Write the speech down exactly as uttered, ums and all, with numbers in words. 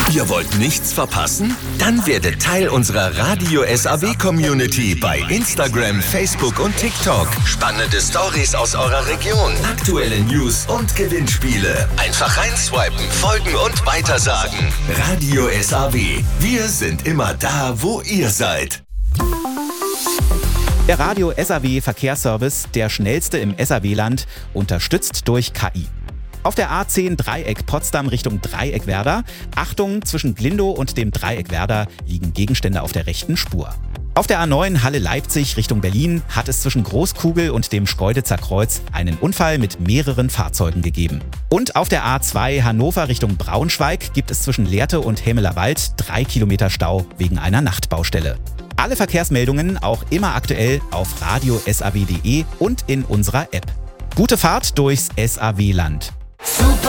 Ihr wollt nichts verpassen? Dann werdet Teil unserer Radio S A W-Community bei Instagram, Facebook und TikTok. Spannende Stories aus eurer Region, aktuelle News und Gewinnspiele. Einfach reinswipen, folgen und weitersagen. Radio S A W. Wir sind immer da, wo ihr seid. Der Radio S A W Verkehrsservice, der schnellste im S A W-Land, unterstützt durch K I. Auf der A zehn Dreieck Potsdam Richtung Dreieckwerder. Achtung, zwischen Glindow und dem Dreieckwerder liegen Gegenstände auf der rechten Spur. Auf der A neun Halle Leipzig Richtung Berlin hat es zwischen Großkugel und dem Schkeuditzer Kreuz einen Unfall mit mehreren Fahrzeugen gegeben. Und auf der A zwei Hannover Richtung Braunschweig gibt es zwischen Lehrte und Hämelerwald drei Kilometer Stau wegen einer Nachtbaustelle. Alle Verkehrsmeldungen auch immer aktuell auf radio S A W punkt de und in unserer App. Gute Fahrt durchs S A W-Land. Super